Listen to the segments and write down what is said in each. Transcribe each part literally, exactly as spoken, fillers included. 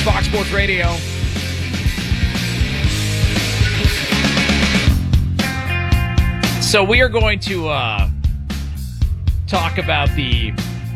Fox Sports Radio. So we are going to uh, talk about the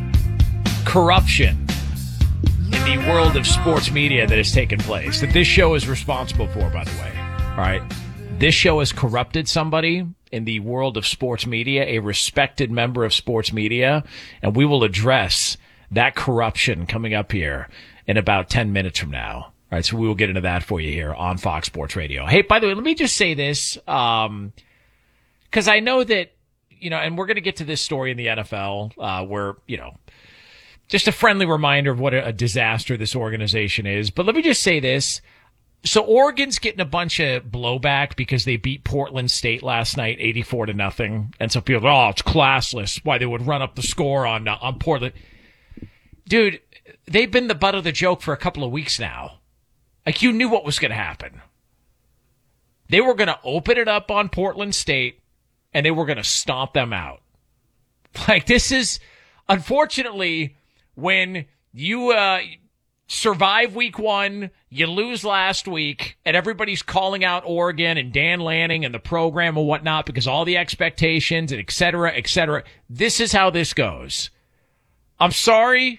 corruption in the world of sports media that has taken place, that this show is responsible for, by the way. All right. This show has corrupted somebody in the world of sports media, a respected member of sports media, and we will address that corruption coming up here in about ten minutes from now. All right, so we will get into that for you here on Fox Sports Radio. Hey, by the way, let me just say this, um, because I know that, you know, and we're going to get to this story in the N F L, uh, where, you know, just a friendly reminder of what a, a disaster this organization is. But let me just say this. So Oregon's getting a bunch of blowback because they beat Portland State last night, eighty-four to nothing. And so people go, oh, it's classless. Why they would run up the score on uh, on Portland. Dude, they've been the butt of the joke for a couple of weeks now. Like, you knew what was going to happen. They were going to open it up on Portland State, and they were going to stomp them out. Like, this is, unfortunately, when you uh, survive week one, you lose last week, and everybody's calling out Oregon and Dan Lanning and the program and whatnot because all the expectations and et cetera, et cetera. This is how this goes. I'm sorry.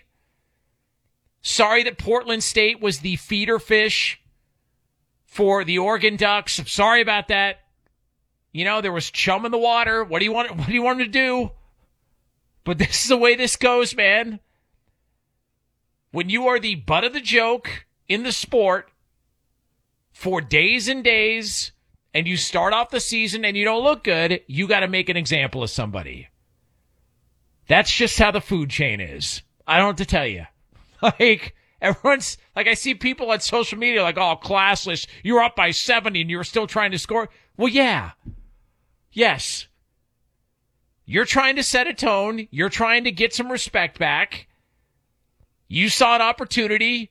Sorry that Portland State was the feeder fish for the Oregon Ducks. I'm sorry about that. You know, there was chum in the water. What do you want? What do you want them to do? But this is the way this goes, man. When you are the butt of the joke in the sport for days and days, and you start off the season and you don't look good, you got to make an example of somebody. That's just how the food chain is. I don't know what to tell you. Like, everyone's, like, I see people on social media like, oh, classless, you're up by seventy and you're still trying to score. Well, yeah. Yes. You're trying to set a tone. You're trying to get some respect back. You saw an opportunity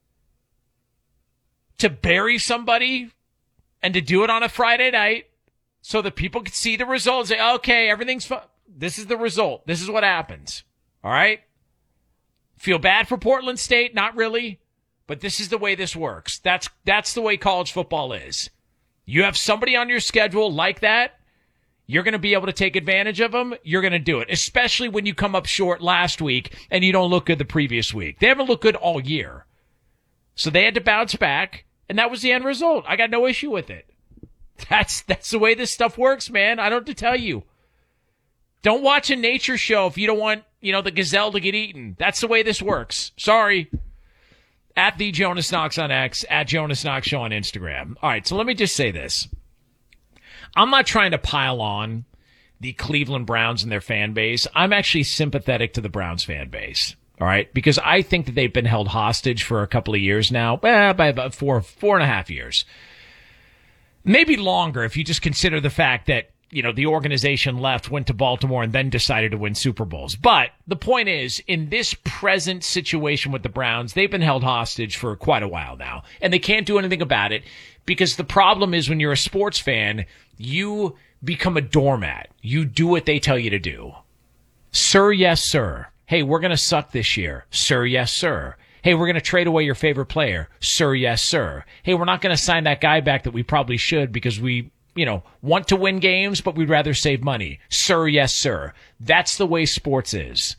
to bury somebody and to do it on a Friday night so that people could see the results. Say, okay, everything's fine. This is the result. This is what happens. All right? Feel bad for Portland State? Not really. But this is the way this works. That's that's the way college football is. You have somebody on your schedule like that, you're going to be able to take advantage of them. You're going to do it, especially when you come up short last week and you don't look good the previous week. They haven't looked good all year. So they had to bounce back, and that was the end result. I got no issue with it. That's that's the way this stuff works, man. I don't have to tell you. Don't watch a nature show if you don't want, you know, the gazelle to get eaten. That's the way this works. Sorry. At the Jonas Knox on X, at Jonas Knox Show on Instagram. All right, so let me just say this. I'm not trying to pile on the Cleveland Browns and their fan base. I'm actually sympathetic to the Browns fan base. All right, because I think that they've been held hostage for a couple of years now, well, by about four, four and a half years. Maybe longer if you just consider the fact that, you know, the organization left, went to Baltimore, and then decided to win Super Bowls. But the point is, in this present situation with the Browns, they've been held hostage for quite a while now, and they can't do anything about it because the problem is when you're a sports fan, you become a doormat. You do what they tell you to do. Sir, yes, sir. Hey, we're going to suck this year. Sir, yes, sir. Hey, we're going to trade away your favorite player. Sir, yes, sir. Hey, we're not going to sign that guy back that we probably should because we, you know, want to win games, but we'd rather save money. Sir, yes, sir. That's the way sports is.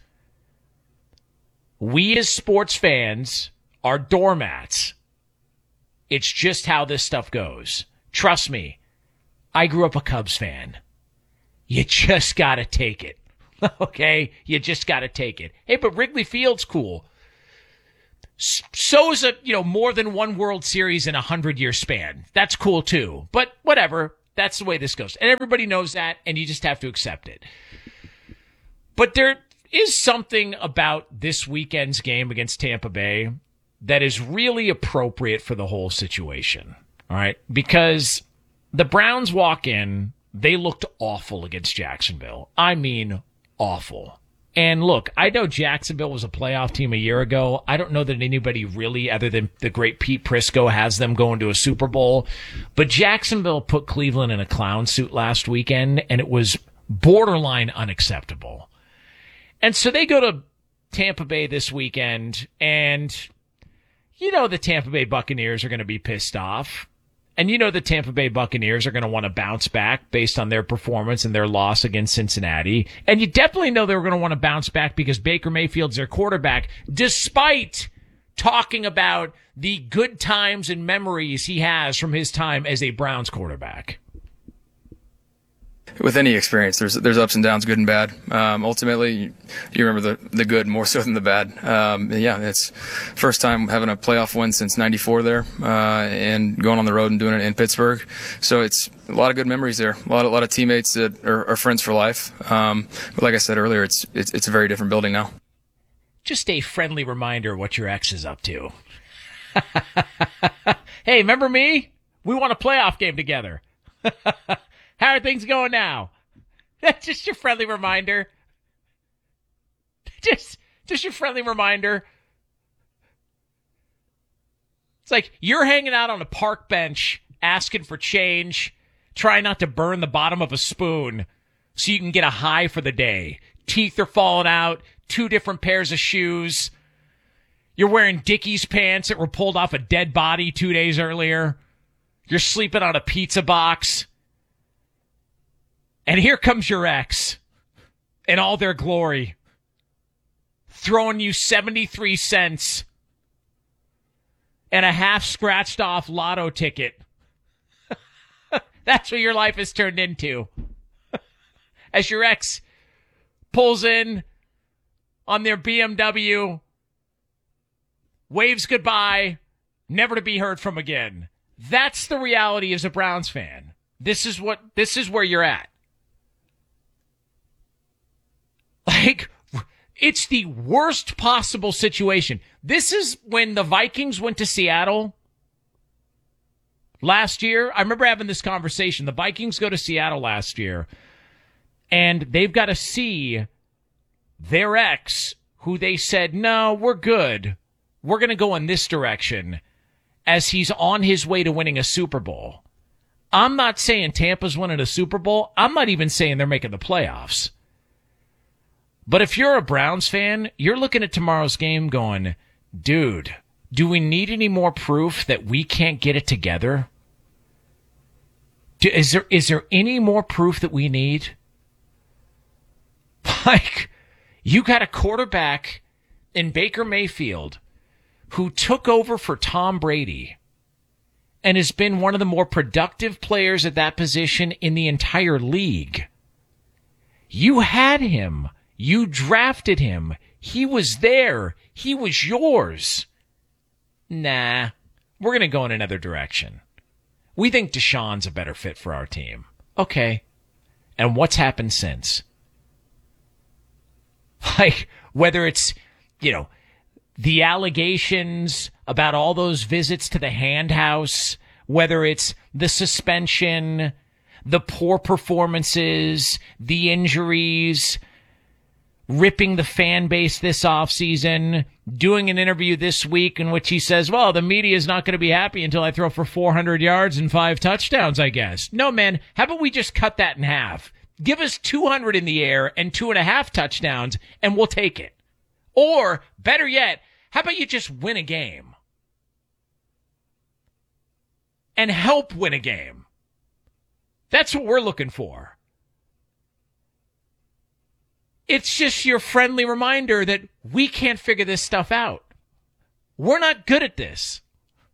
We as sports fans are doormats. It's just how this stuff goes. Trust me, I grew up a Cubs fan. You just got to take it. Okay? You just got to take it. Hey, but Wrigley Field's cool. So is a, you know, more than one World Series in a hundred-year span. That's cool, too. But whatever. That's the way this goes. And everybody knows that, and you just have to accept it. But there is something about this weekend's game against Tampa Bay that is really appropriate for the whole situation. All right? Because the Browns walk in, they looked awful against Jacksonville. I mean, awful. And look, I know Jacksonville was a playoff team a year ago. I don't know that anybody really, other than the great Pete Prisco, has them going to a Super Bowl. But Jacksonville put Cleveland in a clown suit last weekend, and it was borderline unacceptable. And so they go to Tampa Bay this weekend, and you know the Tampa Bay Buccaneers are going to be pissed off. And you know the Tampa Bay Buccaneers are going to want to bounce back based on their performance and their loss against Cincinnati. And you definitely know they're going to want to bounce back because Baker Mayfield's their quarterback, despite talking about the good times and memories he has from his time as a Browns quarterback. With any experience, there's there's ups and downs, good and bad. Um, ultimately, you, you remember the the good more so than the bad. Um, yeah, it's first time having a playoff win since ninety-four there, uh, and going on the road and doing it in Pittsburgh. So it's a lot of good memories there. A lot, a lot of teammates that are, are friends for life. Um, but like I said earlier, it's, it's it's a very different building now. Just a friendly reminder what your ex is up to. Hey, remember me? We won a playoff game together. How are things going now? That's just your friendly reminder. Just, just your friendly reminder. It's like you're hanging out on a park bench, asking for change, trying not to burn the bottom of a spoon so you can get a high for the day. Teeth are falling out, two different pairs of shoes. You're wearing Dickies pants that were pulled off a dead body two days earlier. You're sleeping on a pizza box. And here comes your ex in all their glory, throwing you seventy-three cents and a half scratched off lotto ticket. That's what your life has turned into. As your ex pulls in on their B M W, waves goodbye, never to be heard from again. That's the reality as a Browns fan. This is what, this is where you're at. Like, it's the worst possible situation. This is when the Vikings went to Seattle last year. I remember having this conversation. The Vikings go to Seattle last year, and they've got to see their ex, who they said, no, we're good. We're going to go in this direction, as he's on his way to winning a Super Bowl. I'm not saying Tampa's winning a Super Bowl. I'm not even saying they're making the playoffs. But if you're a Browns fan, you're looking at tomorrow's game going, dude, do we need any more proof that we can't get it together? Do, is there is there any more proof that we need? Like, you got a quarterback in Baker Mayfield who took over for Tom Brady and has been one of the more productive players at that position in the entire league. You had him. You drafted him. He was there. He was yours. Nah, we're going to go in another direction. We think Deshaun's a better fit for our team. Okay. And what's happened since? Like, whether it's, you know, the allegations about all those visits to the hand house, whether it's the suspension, the poor performances, the injuries, ripping the fan base this offseason, doing an interview this week in which he says, well, the media is not going to be happy until I throw for four hundred yards and five touchdowns, I guess. No, man, how about we just cut that in half? Give us two hundred in the air and two and a half touchdowns, and we'll take it. Or, better yet, how about you just win a game? And help win a game. That's what we're looking for. It's just your friendly reminder that we can't figure this stuff out. We're not good at this.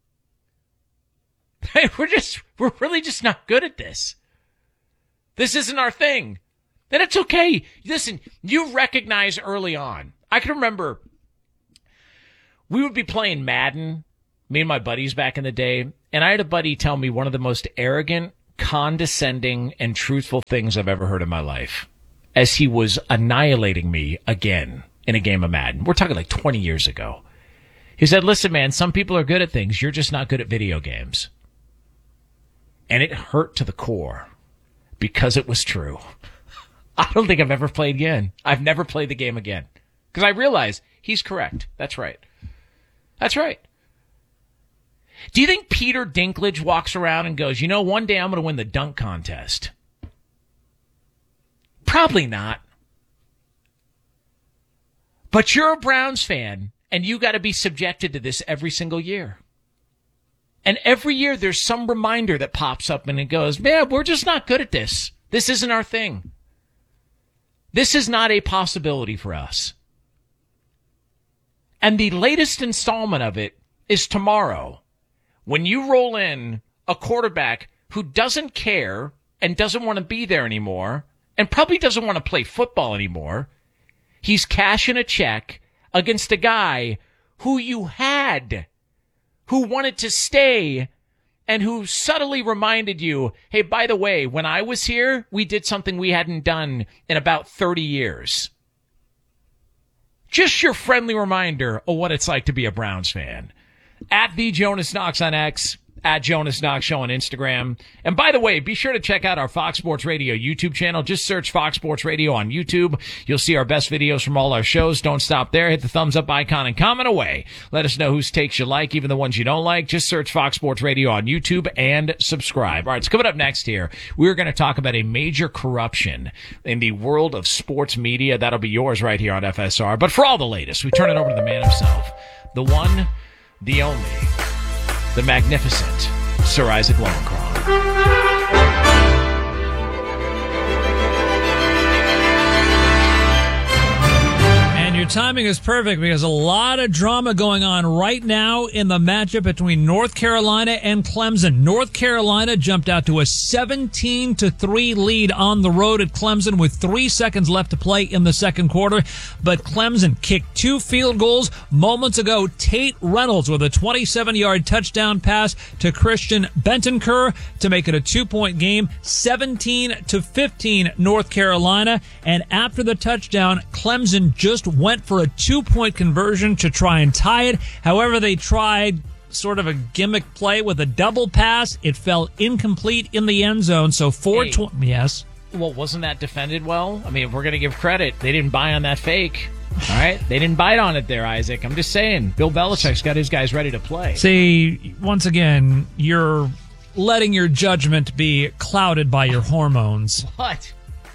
We're just, we're really just not good at this. This isn't our thing. And it's okay. Listen, you recognize early on. I can remember we would be playing Madden, me and my buddies back in the day, and I had a buddy tell me one of the most arrogant, condescending, and truthful things I've ever heard in my life, as he was annihilating me again in a game of Madden. We're talking like twenty years ago. He said, listen, man, some people are good at things. You're just not good at video games. And it hurt to the core because it was true. I don't think I've ever played again. I've never played the game again. Because I realize he's correct. That's right. That's right. Do you think Peter Dinklage walks around and goes, you know, one day I'm going to win the dunk contest? Probably not. But you're a Browns fan, And you got to be subjected to this every single year. And every year there's some reminder that pops up and it goes, man, we're just not good at this. This isn't our thing. This is not a possibility for us. And the latest installment of it is tomorrow, when you roll in a quarterback who doesn't care and doesn't want to be there anymore and probably doesn't want to play football anymore. He's cashing a check against a guy who you had, who wanted to stay, and who subtly reminded you, hey, by the way, when I was here, we did something we hadn't done in about thirty years. Just your friendly reminder of what it's like to be a Browns fan. At the Jonas Knox on X, at Jonas Knox Show on Instagram. And by the way, be sure to check out our Fox Sports Radio YouTube channel. Just search Fox Sports Radio on YouTube. You'll see our best videos from all our shows. Don't stop there. Hit the thumbs up icon and comment away. Let us know whose takes you like, even the ones you don't like. Just search Fox Sports Radio on YouTube and subscribe. All right, so coming up next here, we're going to talk about a major corruption in the world of sports media. That'll be yours right here on F S R. But for all the latest, we turn it over to the man himself, the one, the only, the magnificent Sir Isaac Lowenkron. Your timing is perfect because a lot of drama going on right now in the matchup between North Carolina and Clemson. North Carolina jumped out to a seventeen to three lead on the road at Clemson with three seconds left to play in the second quarter. But Clemson kicked two field goals moments ago. Tate Reynolds with a twenty-seven-yard touchdown pass to Christian Bentancur to make it a two-point game, seventeen to fifteen North Carolina. And after the touchdown, Clemson just went went for a two-point conversion to try and tie it. However, they tried sort of a gimmick play with a double pass. It fell incomplete in the end zone. So four hey, tw- yes. Well, wasn't that defended well? I mean, if we're going to give credit, they didn't buy on that fake. All right? They didn't bite on it there, Isaac. I'm just saying. Bill Belichick's got his guys ready to play. See, once again, you're letting your judgment be clouded by your hormones. What?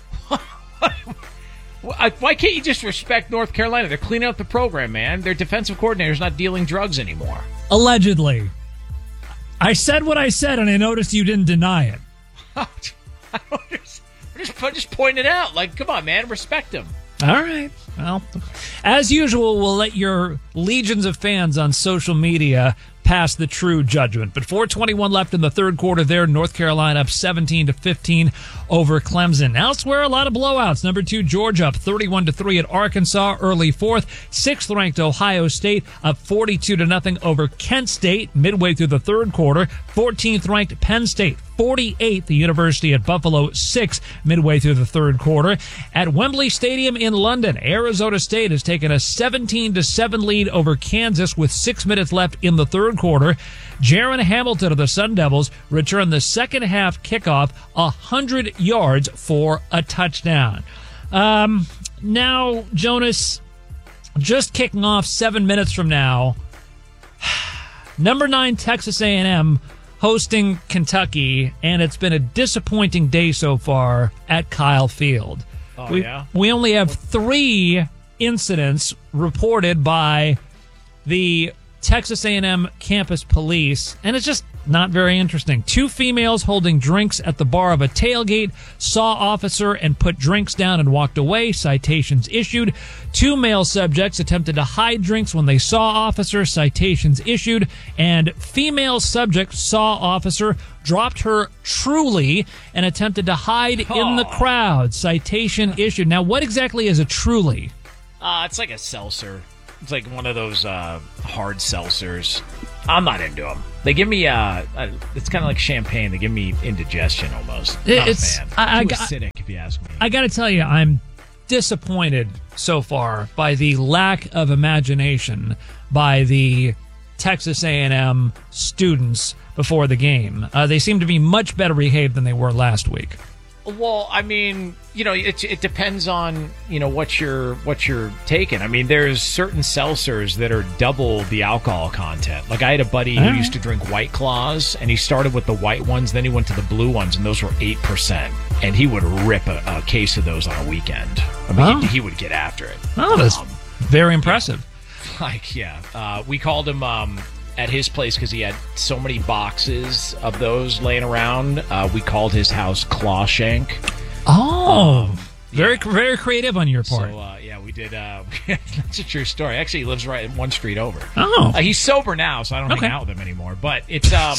Why can't you just respect North Carolina? They're cleaning up the program, man. Their defensive coordinator's not dealing drugs anymore. Allegedly. I said what I said, and I noticed you didn't deny it. I don't just, just, just pointing it out. Like, come on, man. Respect them. All right. Well, as usual, we'll let your legions of fans on social media pass the true judgment. But four twenty-one left in the third quarter there. North Carolina up seventeen to fifteen over Clemson. Elsewhere, a lot of blowouts. Number two, Georgia up thirty-one to three at Arkansas early fourth. Sixth-ranked Ohio State up forty-two to nothing over Kent State midway through the third quarter. fourteenth-ranked Penn State forty-eighth, the University at Buffalo six midway through the third quarter. At Wembley Stadium in London, Arizona State has taken a seventeen to seven lead over Kansas with six minutes left in the third quarter. Jaron Hamilton of the Sun Devils returned the second half kickoff one hundred yards for a touchdown. Um, now, Jonas, just kicking off seven minutes from now, number nine Texas A and M hosting Kentucky, and it's been a disappointing day so far at Kyle Field. Oh, we, yeah? We only have three incidents reported by the Texas A and M campus police, and it's just not very interesting. Two females holding drinks at the bar of a tailgate saw officer and put drinks down and walked away. Citations issued. Two male subjects attempted to hide drinks when they saw officer. Citations issued. And female subject saw officer, dropped her Truly, and attempted to hide oh. in the crowd. Citation issued. Now, what exactly is a Truly? Uh, it's like a seltzer. It's like one of those uh, hard seltzers. I'm not into them. They give me, uh, uh it's kind of like champagne. They give me indigestion almost. Not it's, a fan. I, I, Too acidic, if you ask me. I got to tell you, I'm disappointed so far by the lack of imagination by the Texas A and M students before the game. Uh, they seem to be much better behaved than they were last week. Well, I mean, you know, it it depends on, you know, what you're what you're taking. I mean, there's certain seltzers that are double the alcohol content. Like I had a buddy who used to drink White Claws, and he started with the white ones, then he went to the blue ones, and those were eight percent. And he would rip a, a case of those on a weekend. I mean, oh. he, he would get after it. Oh, that's um, very impressive. Yeah. like, yeah. Uh, we called him um, at his place because he had so many boxes of those laying around. Uh, we called his house Clawshank. Oh, um, very yeah. very creative on your part. So, uh, yeah, we did. Uh, that's a true story. Actually, he lives right one street over. Oh. Uh, he's sober now, so I don't Okay. hang out with him anymore. But it's... um.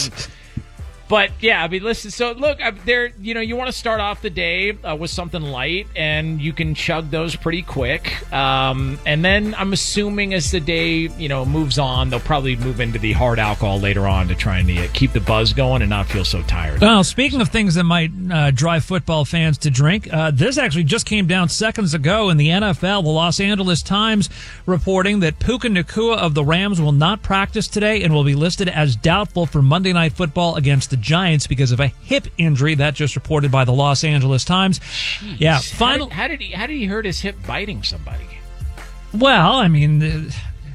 But yeah, I mean, listen. So look, I, there. You know, you want to start off the day uh, with something light, and you can chug those pretty quick. Um, and then I'm assuming as the day you know moves on, they'll probably move into the hard alcohol later on to try and uh, keep the buzz going and not feel so tired. Well, speaking of things that might uh, drive football fans to drink, uh, this actually just came down seconds ago in the N F L. The Los Angeles Times reporting that Puka Nacua of the Rams will not practice today and will be listed as doubtful for Monday Night Football against the Giants because of a hip injury. That just reported by the Los Angeles Times. Jeez. Yeah, final. How did, how did he? How did he hurt his hip biting somebody? Well, I mean, it,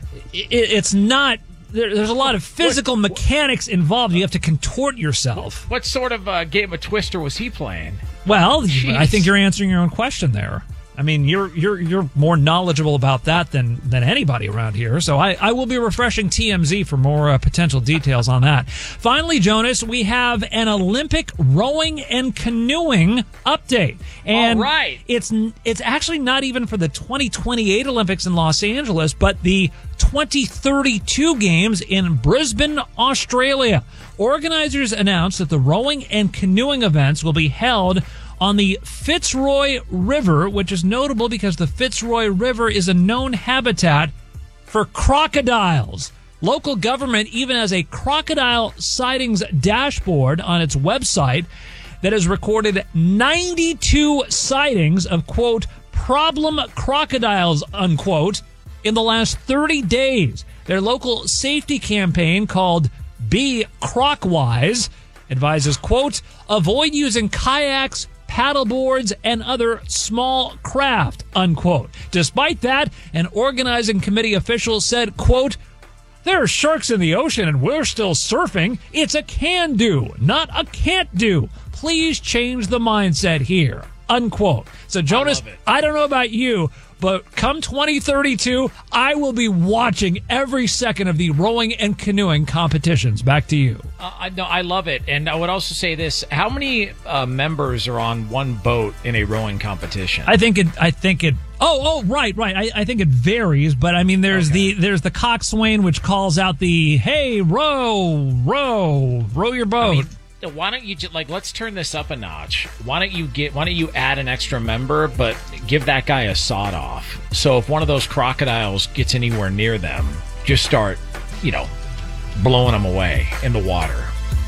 it's not. There, there's a lot of physical what, mechanics involved. You have to contort yourself. What sort of uh, game of Twister was he playing? Well, Jeez. I think you're answering your own question there. I mean, you're you're you're more knowledgeable about that than than anybody around here. So I, I will be refreshing T M Z for more uh, potential details on that. Finally, Jonas, we have an Olympic rowing and canoeing update, and All right. it's it's actually not even for the twenty twenty-eight Olympics in Los Angeles, but the twenty thirty-two games in Brisbane, Australia. Organizers announced that the rowing and canoeing events will be held on the Fitzroy River, which is notable because the Fitzroy River is a known habitat for crocodiles. Local government even has a crocodile sightings dashboard on its website that has recorded ninety-two sightings of, quote, problem crocodiles, unquote, in the last thirty days. Their local safety campaign called Be Crocwise advises, quote, avoid using kayaks, paddleboards, and other small craft, unquote. Despite that, an organizing committee official said, quote, there are sharks in the ocean and we're still surfing. It's a can do, not a can't do. Please change the mindset here, unquote. So, Jonas, I, I don't know about you, but come twenty thirty-two, I will be watching every second of the rowing and canoeing competitions. Back to you. Uh, I no, I love it, and I would also say this: how many uh, members are on one boat in a rowing competition? I think it. I think it. Oh, oh, right, right. I, I think it varies, but I mean, there's Okay. the there's the coxswain, which calls out the hey, row, row, row your boat. I mean, why don't you just, like, let's turn this up a notch? Why don't you get? Why don't you add an extra member, but give that guy a sawed off? So if one of those crocodiles gets anywhere near them, just start, you know, blowing them away in the water.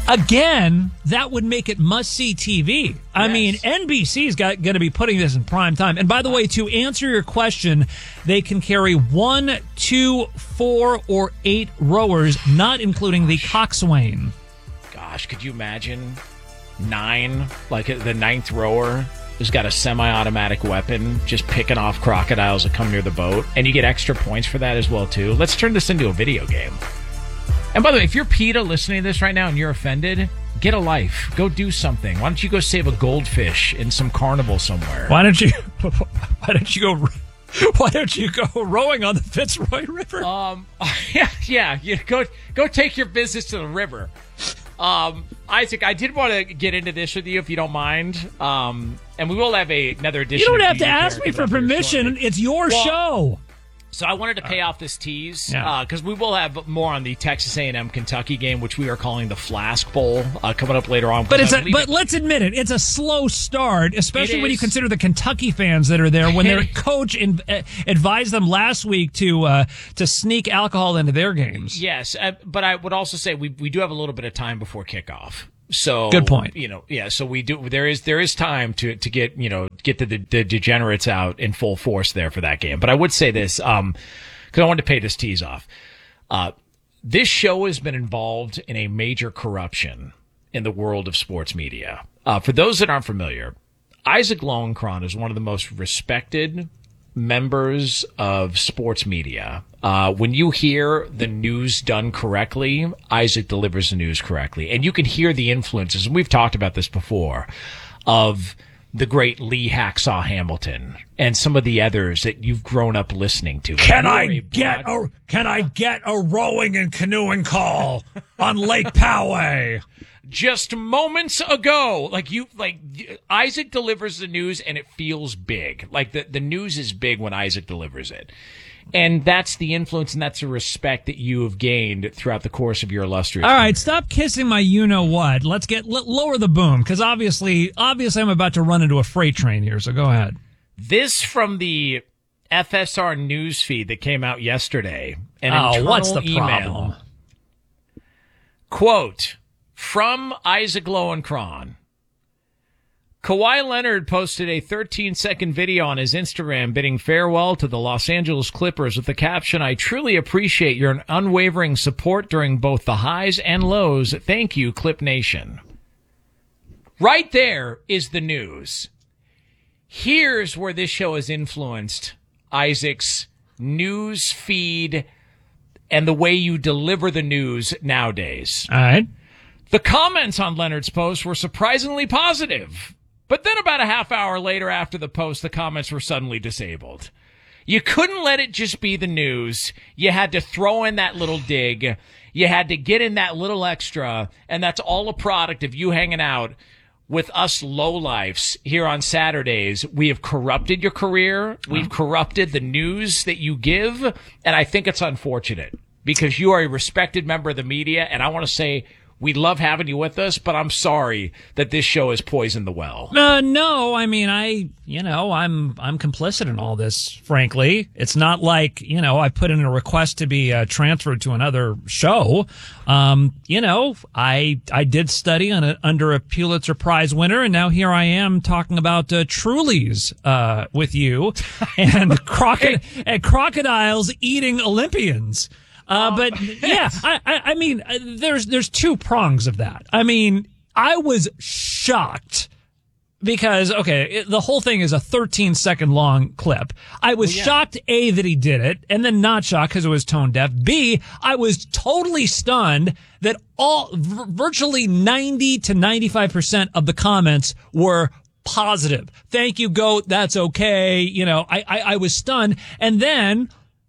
Again, that would make it must-see T V. I Yes. mean, N B C's got going to be putting this in prime time. And by the way, to answer your question, they can carry one, two, four, or eight rowers, not including the coxswain. Gosh, could you imagine nine, like the ninth rower who's got a semi-automatic weapon, just picking off crocodiles that come near the boat, and you get extra points for that as well too. Let's turn this into a video game. And by the way, if you're PETA listening to this right now and you're offended, get a life. Go do something. Why don't you go save a goldfish in some carnival somewhere? Why don't you? Why don't you go? Why don't you go rowing on the Fitzroy River? Um, yeah, yeah. You go, go take your business to the river. Um, Isaac, I did want to get into this with you, if you don't mind. Um, and we will have a, another edition. You don't of have to D D ask me Character for up here permission. shortly. It's your Well, show. So I wanted to pay off this tease because Yeah. uh, we will have more on the Texas A and M Kentucky game, which we are calling the Flask Bowl, uh, coming up later on. But it's I a, believe but it- let's admit it, it's a slow start, especially It when you is. consider the Kentucky fans that are there. When their coach in, uh, advised them last week to uh, to sneak alcohol into their games. Yes, uh, but I would also say we we do have a little bit of time before kickoff. So Good point. You know, yeah. So we do. There is there is time to to get you know get the, the, the degenerates out in full force there for that game. But I would say this um because I wanted to pay this tease off. Uh, this show has been involved in a major corruption in the world of sports media. Uh, for those that aren't familiar, Isaac Lowenkron is one of the most respected members of sports media. Uh, when you hear the news done correctly, Isaac delivers the news correctly. And you can hear the influences, and we've talked about this before, of the great Lee Hacksaw Hamilton and some of the others that you've grown up listening to. Can I get a Can I get a rowing and canoeing call on Lake Poway? Just moments ago, like you, like Isaac delivers the news and it feels big. Like the, the news is big when Isaac delivers it. And that's the influence and that's the respect that you have gained throughout the course of your illustrious All right, career. stop kissing my you-know-what. Let's get l- lower the boom, because obviously, obviously I'm about to run into a freight train here, so go ahead. This from the F S R news feed that came out yesterday. An Oh, internal what's the email. problem? Quote, from Isaac Lowenkron. Kawhi Leonard posted a thirteen-second video on his Instagram bidding farewell to the Los Angeles Clippers with the caption, I truly appreciate your unwavering support during both the highs and lows. Thank you, Clip Nation. Right there is the news. Here's where this show has influenced Isaac's news feed and the way you deliver the news nowadays. All right. The comments on Leonard's post were surprisingly positive. But then about a half hour later after the post, the comments were suddenly disabled. You couldn't let it just be the news. You had to throw in that little dig. You had to get in that little extra. And that's all a product of you hanging out with us lowlifes here on Saturdays. We have corrupted your career. We've corrupted the news that you give. And I think it's unfortunate because you are a respected member of the media. And I want to say, we love having you with us, but I'm sorry that this show has poisoned the well. Uh, no, I mean, I, you know, I'm, I'm complicit in all this, frankly. It's not like, you know, I put in a request to be uh, transferred to another show. Um, you know, I, I did study on a, under a Pulitzer Prize winner, and now here I am talking about uh, Trulies, uh, with you and, crocod- and crocodiles eating Olympians. Uh, but yeah, I, I, I mean, uh, there's, there's two prongs of that. I mean, I was shocked because, okay, it, the whole thing is a thirteen second long clip. I was well, yeah. shocked, A, that he did it, and then not shocked because it was tone deaf. B, I was totally stunned that all, v- virtually ninety to ninety-five percent of the comments were positive. Thank you, GOAT. That's okay. You know, I, I, I was stunned. And then,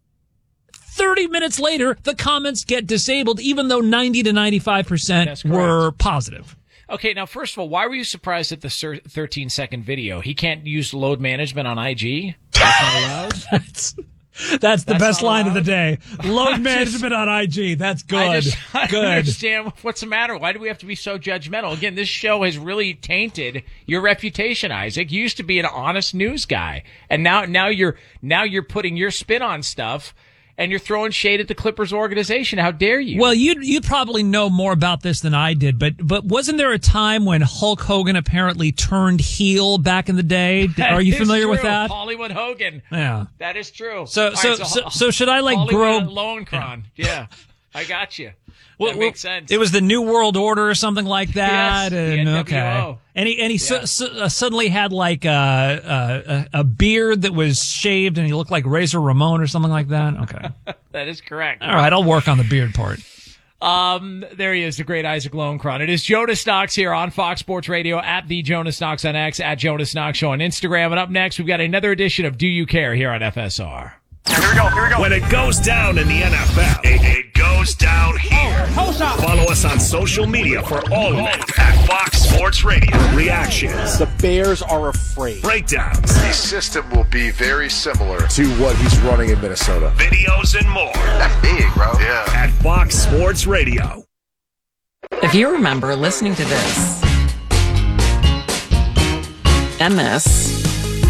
thirty minutes later, the comments get disabled, even though ninety to ninety-five percent were positive. Okay, now, first of all, why were you surprised at the thirteen-second video? He can't use load management on I G? That's not allowed? That's, that's the That's best line allowed? of the day. Load management on I G. That's good. I just I good. don't understand what's the matter. Why do we have to be so judgmental? Again, this show has really tainted your reputation, Isaac. You used to be an honest news guy, and now, now you're now you're putting your spin on stuff. And you're throwing shade at the Clippers organization. How dare you? Well, you you probably know more about this than I did, but but wasn't there a time when Hulk Hogan apparently turned heel back in the day? That Are you is familiar true. with that? Hollywood Hogan. Yeah. That is true. So All so, right, so so should I like Hollywood grow Lowenkron. Yeah. I got you. Well, that makes sense. It was the New World Order or something like that. Yes, the and N W O. okay. And he and he Yeah. su- su- uh, suddenly had like a, a a beard that was shaved, and he looked like Razor Ramon or something like that. Okay. That is correct. All right, I'll work on the beard part. Um, there he is, the great Isaac Lowenkron. It is Jonas Knox here on Fox Sports Radio, at the Jonas Knox on X, at Jonas Knox Show on Instagram. And up next, we've got another edition of Do You Care here on F S R. Here we go, here we go. When it goes down in the N F L, it, it goes down here. Oh, Follow us on social media for all of it at Fox Sports Radio. Reactions, The Bears are afraid. breakdowns, The system will be very similar to what he's running in Minnesota. videos, and more That's big, bro. Yeah. at Fox Sports Radio. If you remember listening to this and this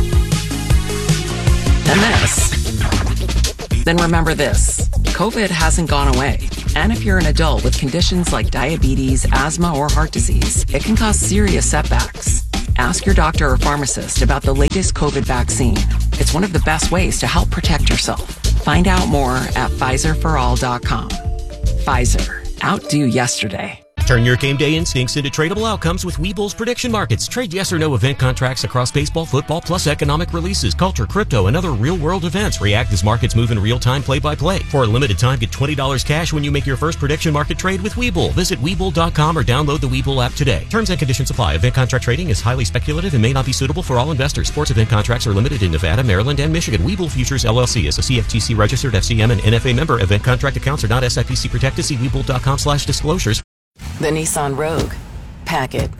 and this, then remember this. COVID hasn't gone away. And if you're an adult with conditions like diabetes, asthma, or heart disease, it can cause serious setbacks. Ask your doctor or pharmacist about the latest COVID vaccine. It's one of the best ways to help protect yourself. Find out more at Pfizer for all dot com. Pfizer. Outdo yesterday. Turn your game day instincts into tradable outcomes with Webull's prediction markets. Trade yes or no event contracts across baseball, football, plus economic releases, culture, crypto, and other real-world events. React as markets move in real time, play-by-play. For a limited time, get twenty dollars cash when you make your first prediction market trade with Webull. Visit Webull dot com or download the Webull app today. Terms and conditions apply. Event contract trading is highly speculative and may not be suitable for all investors. Sports event contracts are limited in Nevada, Maryland, and Michigan. Webull Futures, L L C is a C F T C registered F C M and N F A member. Event contract accounts are not S I P C protected. See Webull dot com slash disclosures. The Nissan Rogue. Pack it.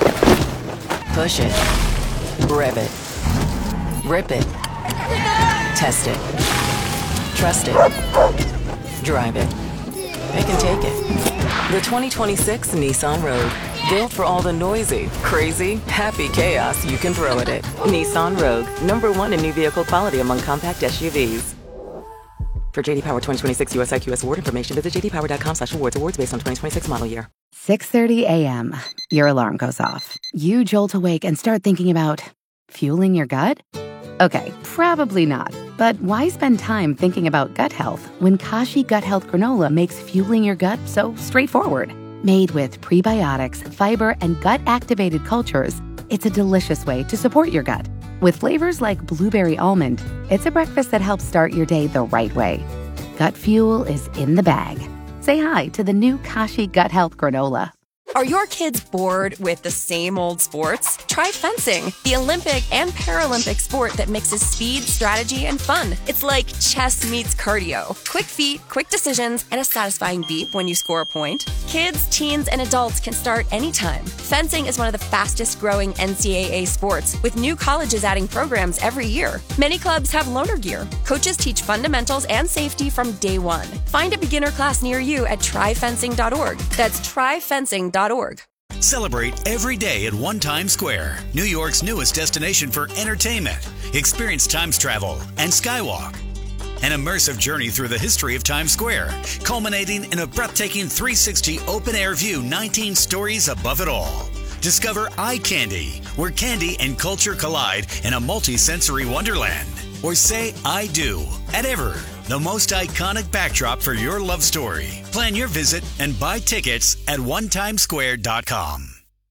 Push it. Rev it. Rip it. Test it. Trust it. Drive it. They can take it. The twenty twenty-six Nissan Rogue. Built for all the noisy, crazy, happy chaos you can throw at it. Nissan Rogue. Number one in new vehicle quality among compact S U Vs. For J D Power twenty twenty-six U S I Q S award information, visit j d power dot com slash awards. Awards based on twenty twenty-six model year. six thirty a.m. Your alarm goes off. You jolt awake and start thinking about fueling your gut? Okay, probably not. But why spend time thinking about gut health when Kashi Gut Health Granola makes fueling your gut so straightforward? Made with prebiotics, fiber, and gut-activated cultures, it's a delicious way to support your gut. With flavors like blueberry almond, it's a breakfast that helps start your day the right way. Gut fuel is in the bag. Say hi to the new Kashi Gut Health Granola. Are your kids bored with the same old sports? Try fencing, the Olympic and Paralympic sport that mixes speed, strategy, and fun. It's like chess meets cardio. Quick feet, quick decisions, and a satisfying beep when you score a point. Kids, teens, and adults can start anytime. Fencing is one of the fastest growing N C double A sports, with new colleges adding programs every year. Many clubs have loaner gear. Coaches teach fundamentals and safety from day one. Find a beginner class near you at try fencing dot org. That's try fencing dot org. Celebrate every day at One Times Square, New York's newest destination for entertainment. Experience Times Travel and Skywalk. An immersive journey through the history of Times Square, culminating in a breathtaking three sixty open-air view, nineteen stories above it all. Discover Eye Candy, where candy and culture collide in a multi-sensory wonderland. Or say I do at Ever, the most iconic backdrop for your love story. Plan your visit and buy tickets at one times square dot com.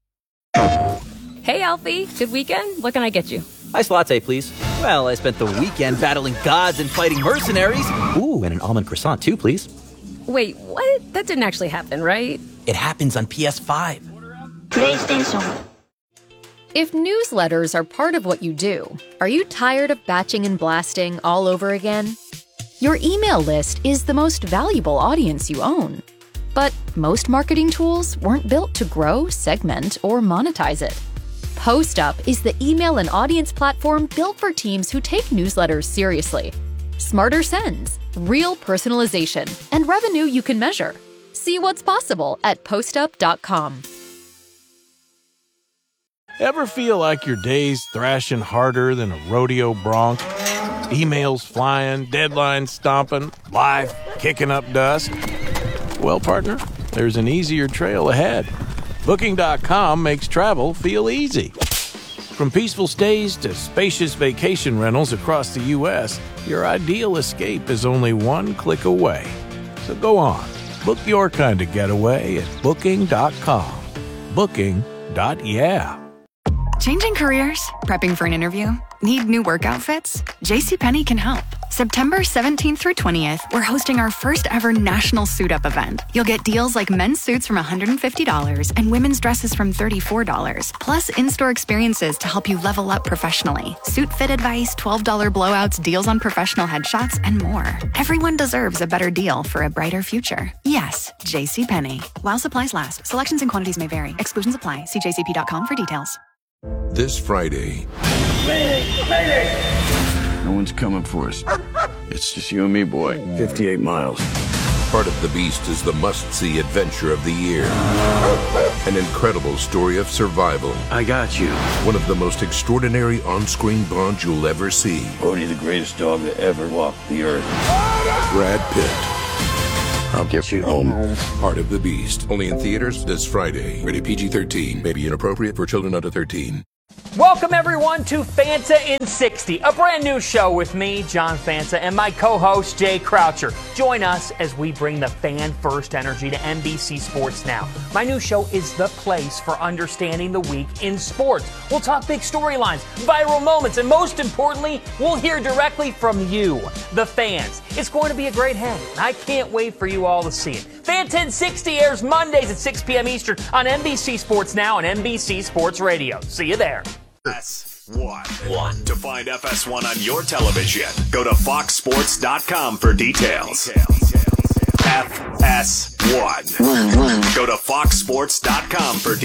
Hey, Alfie. Good weekend? What can I get you? Iced latte, please. Well, I spent the weekend battling gods and fighting mercenaries. Ooh, and an almond croissant, too, please. Wait, what? That didn't actually happen, right? It happens on P S five. PlayStation. If newsletters are part of what you do, are you tired of batching and blasting all over again? Your email list is the most valuable audience you own. But most marketing tools weren't built to grow, segment, or monetize it. PostUp is the email and audience platform built for teams who take newsletters seriously. Smarter sends, real personalization, and revenue you can measure. See what's possible at postup dot com. Ever feel like your day's thrashing harder than a rodeo bronc? Emails flying, deadlines stomping, life kicking up dust? Well, partner, there's an easier trail ahead. Booking dot com makes travel feel easy. From peaceful stays to spacious vacation rentals across the U S, your ideal escape is only one click away. So go on, book your kind of getaway at booking dot com. Booking. Yeah. Changing careers? Prepping for an interview? Need new work outfits? JCPenney can help. September seventeenth through twentieth, we're hosting our first ever national suit up event. You'll get deals like men's suits from one hundred fifty dollars and women's dresses from thirty-four dollars, plus in-store experiences to help you level up professionally. Suit fit advice, twelve dollars blowouts, deals on professional headshots, and more. Everyone deserves a better deal for a brighter future. Yes, JCPenney. While supplies last, selections and quantities may vary. Exclusions apply. See j c p dot com for details. This Friday. Mayday! Mayday! No one's coming for us. It's just you and me, boy. fifty-eight miles. Part of the Beast is the must-see adventure of the year. An incredible story of survival. I got you. One of the most extraordinary on-screen bonds you'll ever see. Bodhi, the greatest dog that ever walked the earth. Brad Pitt. I'll get you home. Part of the Beast. Only in theaters this Friday. Rated P G thirteen. May be inappropriate for children under thirteen. Welcome, everyone, to Fanta in sixty, a brand new show with me, John Fanta, and my co-host, Jay Croucher. Join us as we bring the fan-first energy to N B C Sports Now. My new show is the place for understanding the week in sports. We'll talk big storylines, viral moments, and most importantly, we'll hear directly from you, the fans. It's going to be a great hang, and I can't wait for you all to see it. Fanta in sixty airs Mondays at six p.m. Eastern on N B C Sports Now and N B C Sports Radio. See you there. F S one. One. To find F S one on your television, go to fox sports dot com for details. F S one. Go to fox sports dot com for details.